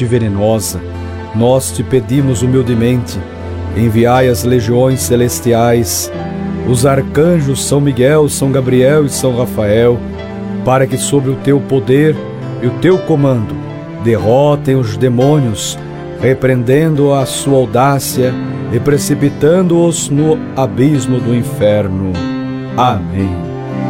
peste venenosa, nós te pedimos humildemente, enviai as legiões celestiais, os arcanjos São Miguel, São Gabriel e São Rafael, para que sob o teu poder e o teu comando derrotem os demônios, repreendendo a sua audácia e precipitando-os no abismo do inferno. Amém.